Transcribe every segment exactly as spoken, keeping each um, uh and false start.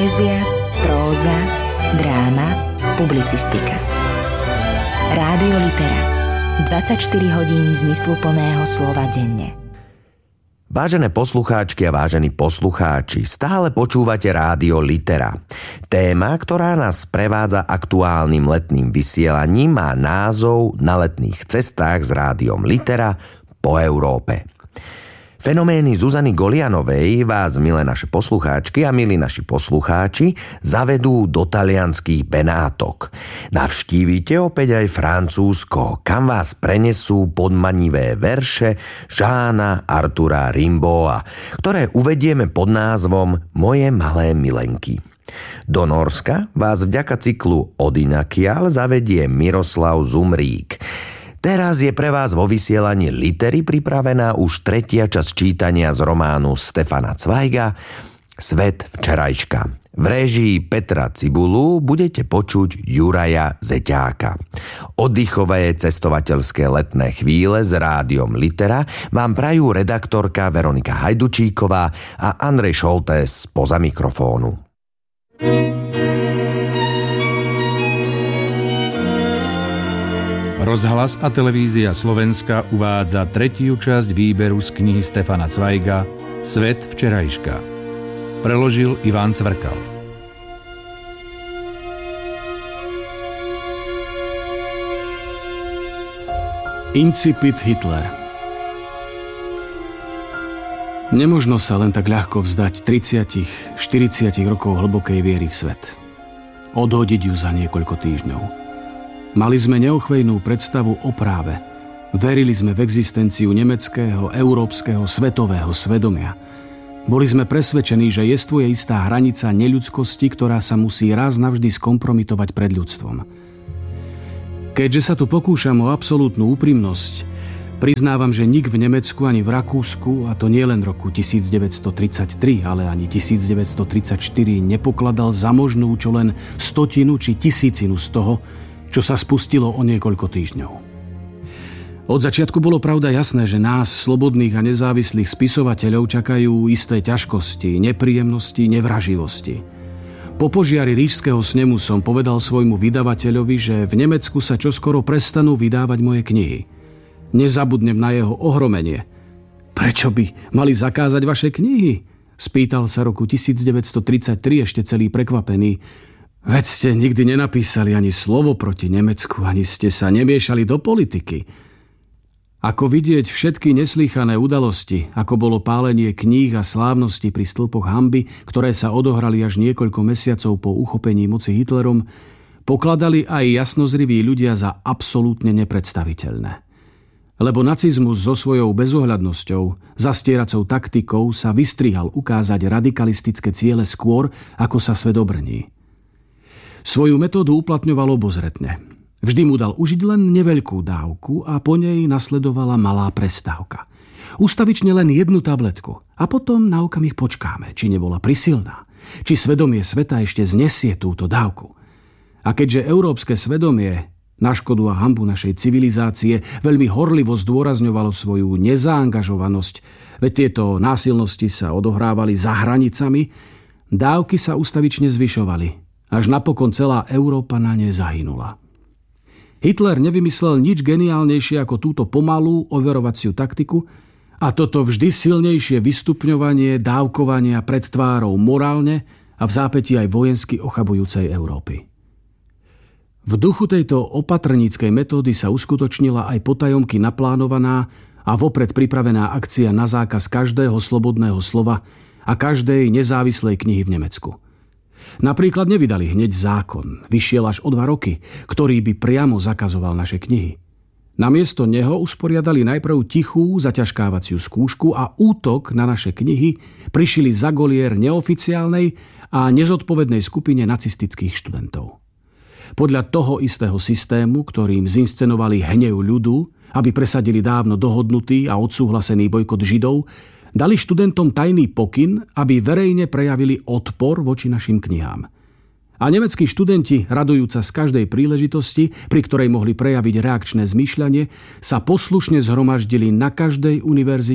Poézia, próza, dráma, publicistika. Rádio Litera. dvadsaťštyri hodín zmysluplného slova denne. Vážené poslucháčky a vážení poslucháči, stále počúvate Rádio Litera. Téma, ktorá nás prevádza aktuálnym letným vysielaním, má názov Na letných cestách s Rádiom Litera po Európe. Fenomény Zuzany Golianovej vás, milé naše poslucháčky a milí naši poslucháči, zavedú do talianských Benátok. Navštívite opäť aj Francúzsko, kam vás prenesú podmanivé verše Jeana Artura Rimbaua, ktoré uvedieme pod názvom Moje malé milenky. Do Norska vás vďaka cyklu Odinakiaľ zavedie Miroslav Zumrík. Teraz je pre vás vo vysielaní Litery pripravená už tretia časť čítania z románu Stefana Zweiga Svet včerajška. V réžii Petra Cibulu budete počuť Juraja Zeťáka. Oddychové cestovateľské letné chvíle s Rádiom Litera vám prajú redaktorka Veronika Hajdučíková a Andrej Šoltés spoza mikrofónu. Rozhlas a televízia Slovenska uvádza tretiu časť výberu z knihy Stefana Zweiga Svet včerajška. Preložil Ivan Cvrkal. Incipit Hitler. Nemožno sa len tak ľahko vzdať tridsať štyridsať rokov hlbokej viery v svet. Odhodiť ju za niekoľko týždňov. Mali sme neochvejnú predstavu o práve. Verili sme v existenciu nemeckého, európskeho, svetového svedomia. Boli sme presvedčení, že jestvuje istá hranica neľudskosti, ktorá sa musí raz navždy skompromitovať pred ľudstvom. Keďže sa tu pokúšam o absolútnu úprimnosť, priznávam, že nik v Nemecku ani v Rakúsku, a to nie len roku devätnásťtridsaťtri, ale ani devätnásťtridsaťštyri, nepokladal za možnú čo len stotinu či tisícinu z toho, čo sa spustilo o niekoľko týždňov. Od začiatku bolo pravda jasné, že nás, slobodných a nezávislých spisovateľov, čakajú isté ťažkosti, nepríjemnosti, nevraživosti. Po požiari Ríšskeho snemu som povedal svojmu vydavateľovi, že v Nemecku sa čoskoro prestanú vydávať moje knihy. Nezabudnem na jeho ohromenie. Prečo by mali zakázať vaše knihy? Spýtal sa roku devätnásťtridsaťtri ešte celý prekvapený. Veď ste nikdy nenapísali ani slovo proti Nemecku, ani ste sa nemiešali do politiky. Ako vidieť všetky neslýchané udalosti, ako bolo pálenie kníh a slávnosti pri stĺpoch hanby, ktoré sa odohrali až niekoľko mesiacov po uchopení moci Hitlerom, pokladali aj jasnozriví ľudia za absolútne nepredstaviteľné. Lebo nacizmus so svojou bezohľadnosťou, zastieracou taktikou sa vystrihal ukázať radikalistické ciele skôr, ako sa svet obrní. Svoju metódu uplatňoval obozretne. Vždy mu dal užiť len neveľkú dávku a po nej nasledovala malá prestávka. Ustavične len jednu tabletku a potom na okamih počkáme, či nebola prisilná, či svedomie sveta ešte znesie túto dávku. A keďže európske svedomie na škodu a hanbu našej civilizácie veľmi horlivo zdôrazňovalo svoju nezaangažovanosť, veď tieto násilnosti sa odohrávali za hranicami, dávky sa ustavične zvyšovali. Až napokon celá Európa na ne zahynula. Hitler nevymyslel nič geniálnejšie ako túto pomalú overovaciu taktiku a toto vždy silnejšie vystupňovanie dávkovania pred tvárou morálne a v zápätí aj vojensky ochabujúcej Európy. V duchu tejto opatrníckej metódy sa uskutočnila aj potajomky naplánovaná a vopred pripravená akcia na zákaz každého slobodného slova a každej nezávislej knihy v Nemecku. Napríklad nevydali hneď zákon, vyšiel až o dva roky, ktorý by priamo zakazoval naše knihy. Namiesto neho usporiadali najprv tichú zaťažkávaciu skúšku a útok na naše knihy prišili za golier neoficiálnej a nezodpovednej skupine nacistických študentov. Podľa toho istého systému, ktorým zinscenovali hnev ľudu, aby presadili dávno dohodnutý a odsúhlasený bojkot Židov, dali študentom tajný pokyn, aby verejne prejavili odpor voči našim knihám. A nemeckí študenti, radujúca z každej príležitosti, pri ktorej mohli prejaviť reakčné zmýšľanie, sa poslušne zhromaždili na každej univerzite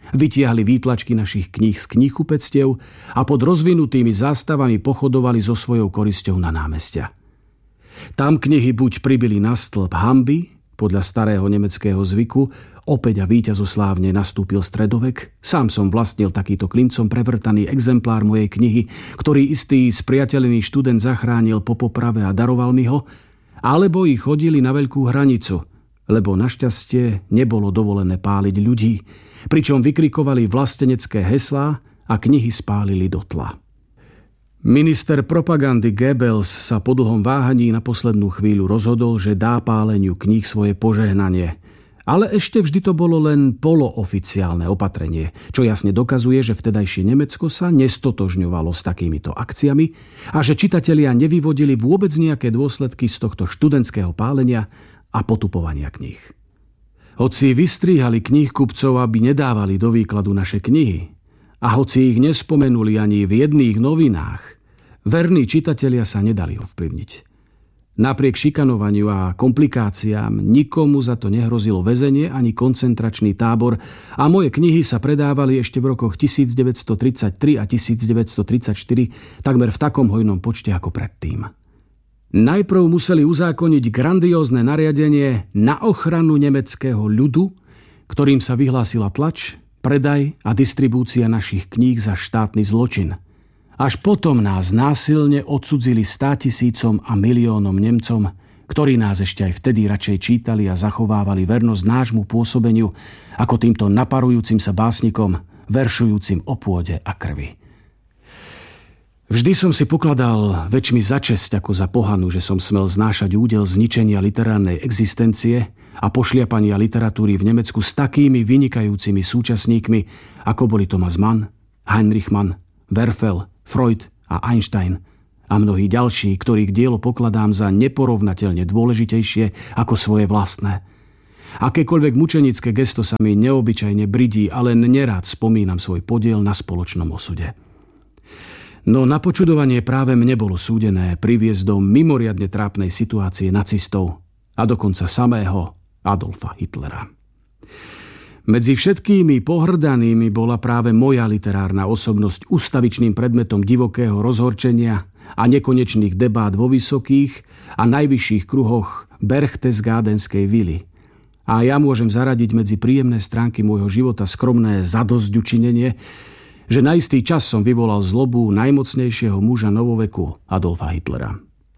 vytiahli výtlačky našich kníh z kníhkupectiev a pod rozvinutými zástavami pochodovali so svojou korisťou na námestia. Tam knihy buď pribili na stĺp hanby, podľa starého nemeckého zvyku, opäť a víťazoslávne nastúpil stredovek. Sám som vlastnil takýto klincom prevrtaný exemplár mojej knihy, ktorý istý spriateľený študent zachránil po poprave a daroval mi ho, alebo ich chodili na veľkú hranicu, lebo našťastie nebolo dovolené páliť ľudí, pričom vykrikovali vlastenecké heslá a knihy spálili do tla. Minister propagandy Goebbels sa po dlhom váhaní na poslednú chvíľu rozhodol, že dá páleniu kníh svoje požehnanie. Ale ešte vždy to bolo len polooficiálne opatrenie, čo jasne dokazuje, že vtedajšie Nemecko sa nestotožňovalo s takýmito akciami a že čitatelia nevyvodili vôbec nejaké dôsledky z tohto študentského pálenia a potupovania kníh. Hoci vystríhali kníhkupcov, aby nedávali do výkladu naše knihy, a hoci ich nespomenuli ani v jedných novinách, verní čitatelia sa nedali ovplyvniť. Napriek šikanovaniu a komplikáciám nikomu za to nehrozilo väzenie ani koncentračný tábor a moje knihy sa predávali ešte v rokoch devätnásťtridsaťtri a devätnásťtridsaťštyri takmer v takom hojnom počte ako predtým. Najprv museli uzákoniť grandiózne nariadenie na ochranu nemeckého ľudu, ktorým sa vyhlásila tlač, predaj a distribúcia našich kníh za štátny zločin. Až potom nás násilne odcudzili státisícom a miliónom Nemcom, ktorí nás ešte aj vtedy radšej čítali a zachovávali vernosť nášmu pôsobeniu ako týmto naparujúcim sa básnikom, veršujúcim o pôde a krvi. Vždy som si pokladal väčšmi za česť ako za pohanu, že som smel znášať údel zničenia literárnej existencie a pošliapania literatúry v Nemecku s takými vynikajúcimi súčasníkmi, ako boli Thomas Mann, Heinrich Mann, Werfel, Freud a Einstein a mnohí ďalší, ktorých dielo pokladám za neporovnateľne dôležitejšie ako svoje vlastné. Akékoľvek mučenické gesto sa mi neobyčajne bridí, ale nerád spomínam svoj podiel na spoločnom osude. No na počudovanie práve mne bolo súdené priviesť do mimoriadne trápnej situácie nacistov a dokonca samého Adolfa Hitlera. Medzi všetkými pohrdanými bola práve moja literárna osobnosť ustavičným predmetom divokého rozhorčenia a nekonečných debát vo vysokých a najvyšších kruhoch Berchtesgadenskej vily. A ja môžem zaradiť medzi príjemné stránky môjho života skromné zadosťučinenie, že na istý čas som vyvolal zlobu najmocnejšieho muža novoveku Adolfa Hitlera.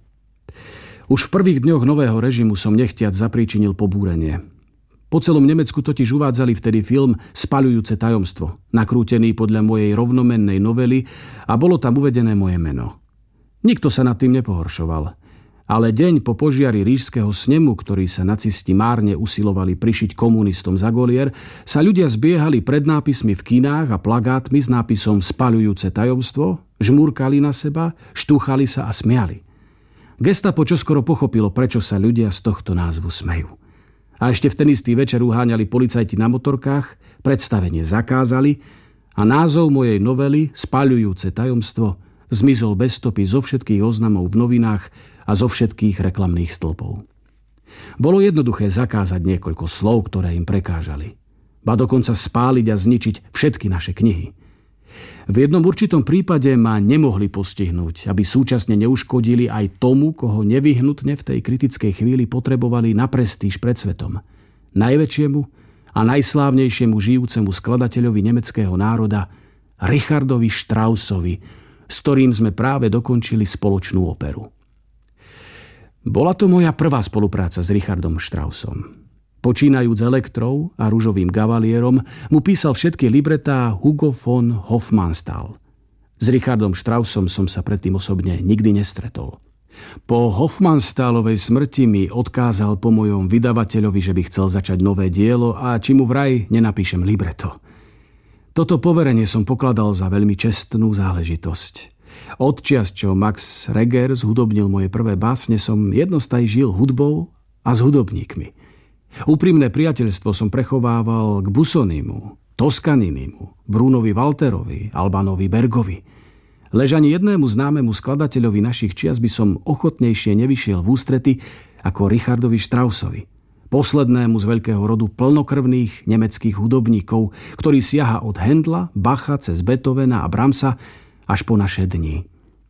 Už v prvých dňoch nového režimu som nechtiac zapríčinil pobúrenie. Po celom Nemecku totiž uvádzali vtedy film Spaľujúce tajomstvo, nakrútený podľa mojej rovnomennej novely a bolo tam uvedené moje meno. Nikto sa nad tým nepohoršoval, ale deň po požiari ríšskeho snemu, ktorý sa nacisti márne usilovali prišiť komunistom za golier, sa ľudia zbiehali pred nápismi v kinách a plagátmi s nápisom Spaľujúce tajomstvo, žmúrkali na seba, štúchali sa a smiali. Gestapo čoskoro pochopilo, prečo sa ľudia z tohto názvu smejú. A ešte v ten istý večer uháňali policajti na motorkách, predstavenie zakázali a názov mojej novely Spaľujúce tajomstvo zmizol bez stopy zo všetkých oznamov v novinách a zo všetkých reklamných stĺpov. Bolo jednoduché zakázať niekoľko slov, ktoré im prekážali. Ba dokonca spáliť a zničiť všetky naše knihy. V jednom určitom prípade ma nemohli postihnúť, aby súčasne neuškodili aj tomu, koho nevyhnutne v tej kritickej chvíli potrebovali na prestíž pred svetom. Najväčšiemu a najslávnejšiemu žijúcemu skladateľovi nemeckého národa, Richardovi Straussovi, s ktorým sme práve dokončili spoločnú operu. Bola to moja prvá spolupráca s Richardom Straussom. Počínajúc Elektrou a Ružovým gavalierom mu písal všetky libretá Hugo von Hofmannsthal. S Richardom Straussom som sa predtým osobne nikdy nestretol. Po Hofmannsthalovej smrti mi odkázal po mojom vydavateľovi, že by chcel začať nové dielo a či mu vraj nenapíšem libreto. Toto poverenie som pokladal za veľmi čestnú záležitosť. Od čias, čo Max Reger zhudobnil moje prvé básne, som jednostaj žil hudbou a s hudobníkmi. Úprimné priateľstvo som prechovával k Busonimu, Toscaninimu, Brunovi Walterovi, Albanovi Bergovi. Lež ani jednému známemu skladateľovi našich čias by som ochotnejšie nevyšiel v ústrety ako Richardovi Straussovi. poslednému z veľkého rodu plnokrvných nemeckých hudobníkov, ktorý siaha od Händla, Bacha cez Beethovena a Brahmsa až po naše dni.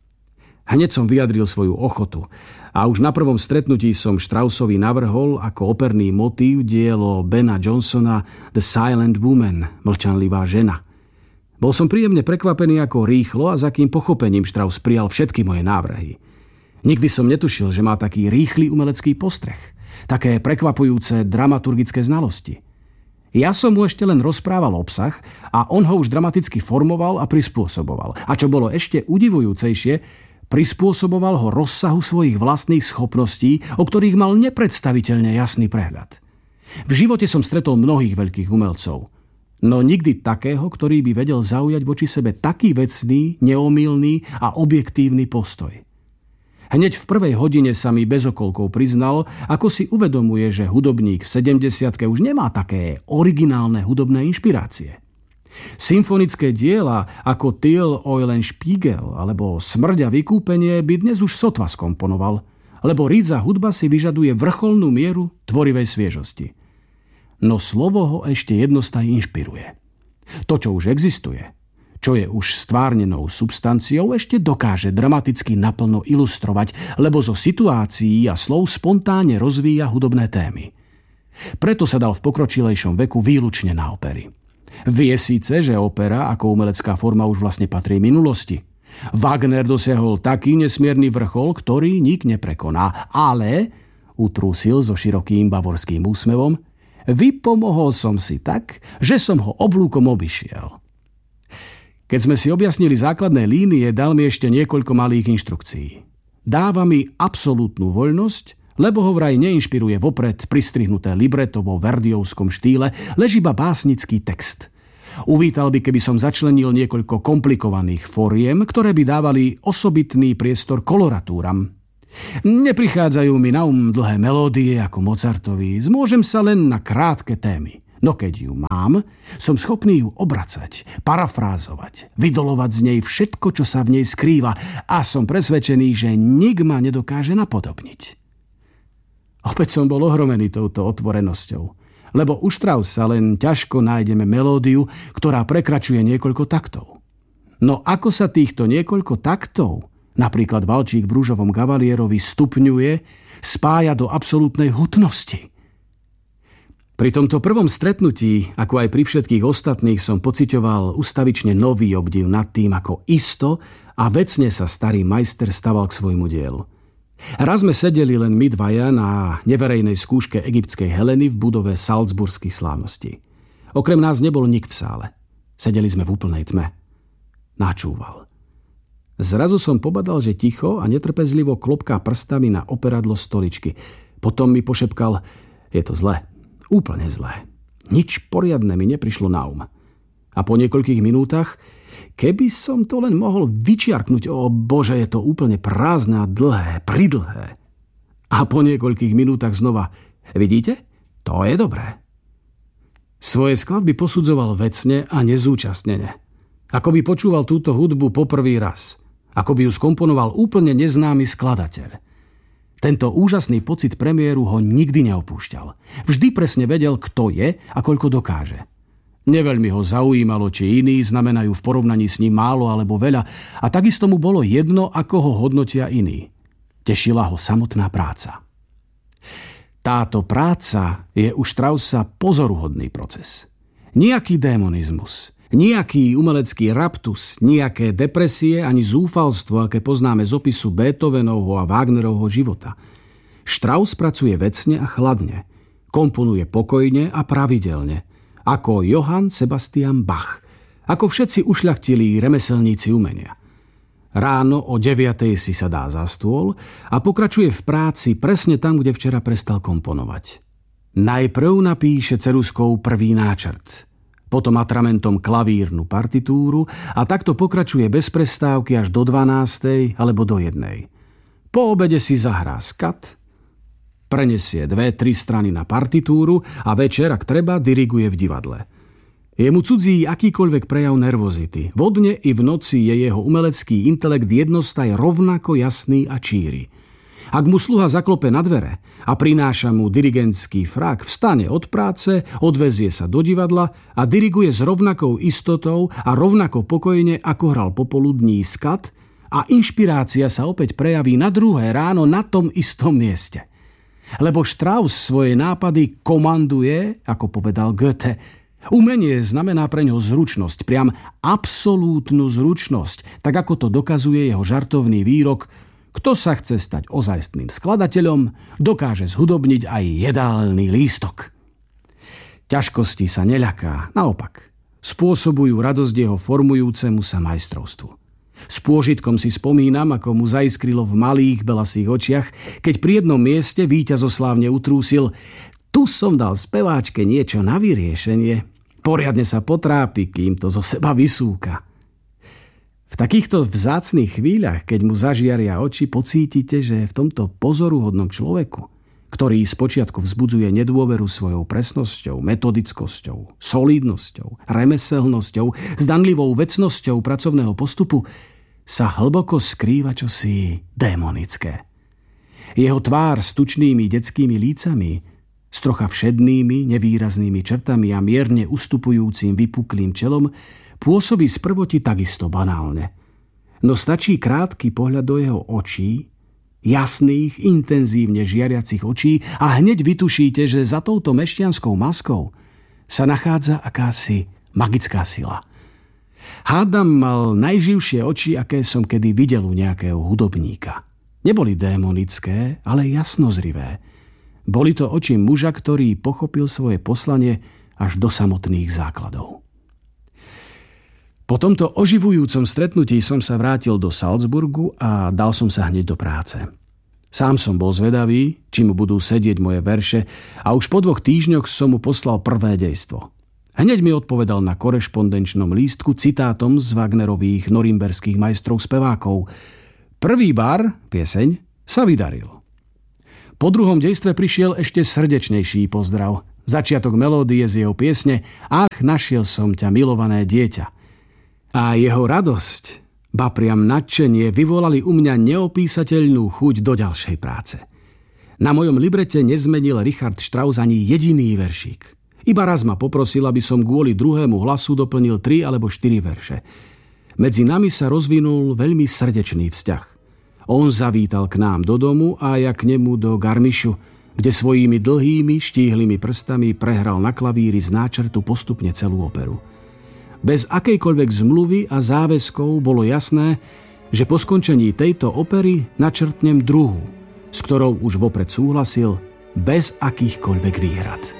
Hneď som vyjadril svoju ochotu a už na prvom stretnutí som Straussovi navrhol ako operný motív dielo Bena Johnsona The Silent Woman, mlčanlivá žena. Bol som príjemne prekvapený, ako rýchlo a s akým pochopením Strauss prijal všetky moje návrhy. Nikdy som netušil, že má taký rýchly umelecký postreh, také prekvapujúce dramaturgické znalosti. Ja som mu ešte len rozprával obsah a on ho už dramaticky formoval a prispôsoboval. A čo bolo ešte udivujúcejšie, prispôsoboval ho rozsahu svojich vlastných schopností, o ktorých mal nepredstaviteľne jasný prehľad. V živote som stretol mnohých veľkých umelcov, no nikdy takého, ktorý by vedel zaujať voči sebe taký vecný, neomylný a objektívny postoj. Hneď v prvej hodine sa mi bez okolkov priznal, ako si uvedomuje, že hudobník v sedemdesiatke už nemá také originálne hudobné inšpirácie. Symfonické diela ako Till Eulenspiegel alebo Smrť a vykúpenie by dnes už sotva skomponoval, lebo rídza hudba si vyžaduje vrcholnú mieru tvorivej sviežosti. No slovo ho ešte jednostaj inšpiruje. To, čo už existuje, čo je už stvárnenou substanciou, ešte dokáže dramaticky naplno ilustrovať, lebo zo situácií a slov spontánne rozvíja hudobné témy. Preto sa dal v pokročilejšom veku výlučne na opery. Vie síce, že opera ako umelecká forma už vlastne patrí minulosti. Wagner dosiahol taký nesmierny vrchol, ktorý nik neprekoná, ale, utrúsil so širokým bavorským úsmevom, vypomohol som si tak, že som ho oblúkom obišiel. Keď sme si objasnili základné línie, dal mi ešte niekoľko malých inštrukcií. Dáva mi absolútnu voľnosť, lebo ho vraj neinšpiruje vopred pristrihnuté libreto vo verdiovskom štýle, lež iba básnický text. Uvítal by, keby som začlenil niekoľko komplikovaných foriem, ktoré by dávali osobitný priestor koloratúram. Neprichádzajú mi na um dlhé melódie ako Mozartovi, zmôžem sa len na krátke témy. No keď ju mám, som schopný ju obracať, parafrázovať, vydolovať z nej všetko, čo sa v nej skrýva a som presvedčený, že nik ma nedokáže napodobniť. Opäť som bol ohromený touto otvorenosťou, lebo u Straussa len ťažko nájdeme melódiu, ktorá prekračuje niekoľko taktov. No ako sa týchto niekoľko taktov, napríklad Valčík v Rúžovom kavalierovi, stupňuje, spája do absolútnej hutnosti? Pri tomto prvom stretnutí, ako aj pri všetkých ostatných, som pociťoval ustavične nový obdiv nad tým, ako isto a vecne sa starý majster staval k svojmu dielu. Raz sme sedeli len my dvaja na neverejnej skúške egyptskej Heleny v budove Salzburských slávností. Okrem nás nebol nik v sále. Sedeli sme v úplnej tme. Načúval. Zrazu som pobadal, že ticho a netrpezlivo klopká prstami na operadlo stoličky. Potom mi pošepkal, je to zlé, úplne zlé. Nič poriadne mi neprišlo na um. A po niekoľkých minútach, keby som to len mohol vyčiarknúť, o Bože, je to úplne prázdne a dlhé, pridlhé. A po niekoľkých minútach znova, vidíte? To je dobré. Svoje skladby posudzoval vecne a nezúčastnene. Ako by počúval túto hudbu poprvý raz. Ako by ju skomponoval úplne neznámy skladateľ. Tento úžasný pocit premiéru ho nikdy neopúšťal. Vždy presne vedel, kto je a koľko dokáže. Neveľmi ho zaujímalo, či iní znamenajú v porovnaní s ním málo alebo veľa, a takisto mu bolo jedno, ako ho hodnotia iní. Tešila ho samotná práca. Táto práca je u Straussa pozoruhodný proces. Nijaký démonizmus, nijaký umelecký raptus, nijaké depresie ani zúfalstvo, aké poznáme z opisu Beethovenovho a Wagnerovho života. Strauss pracuje vecne a chladne, komponuje pokojne a pravidelne, ako Johann Sebastian Bach, ako všetci ušľachtilí remeselníci umenia. Ráno o deviatej si sadá za stôl a pokračuje v práci presne tam, kde včera prestal komponovať. Najprv napíše ceruzkou prvý náčrt, potom atramentom klavírnu partitúru a takto pokračuje bez prestávky až do dvanástej alebo do jednej. Po obede si zahrá skat, prenesie dve, tri strany na partitúru a večer, ak treba, diriguje v divadle. Je mu cudzí akýkoľvek prejav nervozity. Vodne i v noci je jeho umelecký intelekt jednostaj rovnako jasný a číry. Ak mu sluha zaklope na dvere a prináša mu dirigentský frak, vstane od práce, odvezie sa do divadla a diriguje s rovnakou istotou a rovnako pokojne, ako hral popoludní skat, a inšpirácia sa opäť prejaví na druhé ráno na tom istom mieste. Lebo Strauss svoje nápady komanduje, ako povedal Goethe. Umenie znamená pre ňo zručnosť, priam absolútnu zručnosť, tak ako to dokazuje jeho žartovný výrok: kto sa chce stať ozajstným skladateľom, dokáže zhudobniť aj jedálny lístok. Ťažkosti sa neľaká, naopak. Spôsobujú radosť jeho formujúcemu sa majstrovstvu. S pôžitkom si spomínam, ako mu zaiskrilo v malých belasých očiach, keď pri jednom mieste víťazoslávne utrúsil: tu som dal speváčke niečo na vyriešenie. Poriadne sa potrápi, kým to zo seba vysúka. V takýchto vzácnych chvíľach, keď mu zažiaria oči, pocítite, že v tomto pozoruhodnom človeku, ktorý spočiatku vzbudzuje nedôveru svojou presnosťou, metodickosťou, solidnosťou, remeselnosťou, zdanlivou vecnosťou pracovného postupu, sa hlboko skrýva čosi démonické. Jeho tvár s tučnými detskými lícami, s trocha všednými, nevýraznými črtami a mierne ustupujúcim vypuklým čelom, pôsobí sprvoti takisto banálne. No stačí krátky pohľad do jeho očí, jasných, intenzívne žiariacich očí, a hneď vytušíte, že za touto mešťanskou maskou sa nachádza akási magická sila. Hádam mal najživšie oči, aké som kedy videl u nejakého hudobníka. Neboli démonické, ale jasnozrivé. Boli to oči muža, ktorý pochopil svoje poslanie až do samotných základov. Po tomto oživujúcom stretnutí som sa vrátil do Salzburgu a dal som sa hneď do práce. Sám som bol zvedavý, či mu budú sedieť moje verše, a už po dvoch týždňoch som mu poslal prvé dejstvo. Hneď mi odpovedal na korešpondenčnom lístku citátom z Wagnerových norimberských majstrov spevákov. Prvý bar, pieseň, sa vydaril. Po druhom dejstve prišiel ešte srdečnejší pozdrav. Začiatok melódie z jeho piesne Ach, našiel som ťa, milované dieťa. A jeho radosť, ba priam nadšenie, vyvolali u mňa neopísateľnú chuť do ďalšej práce. Na mojom librete nezmenil Richard Strauss ani jediný veršík. Iba raz ma poprosil, aby som kvôli druhému hlasu doplnil tri alebo štyri verše. Medzi nami sa rozvinul veľmi srdečný vzťah. On zavítal k nám do domu a ja k nemu do Garmišu, kde svojimi dlhými, štíhlymi prstami prehral na klavíri z náčrtu postupne celú operu. Bez akejkoľvek zmluvy a záväzkov bolo jasné, že po skončení tejto opery načrtnem druhú, s ktorou už vopred súhlasil bez akýchkoľvek výhrad.